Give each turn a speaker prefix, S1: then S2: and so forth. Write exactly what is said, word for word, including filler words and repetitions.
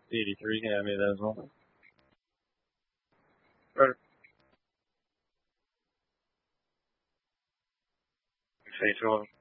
S1: eighty-three, yeah, I made that as well. Right. Say so.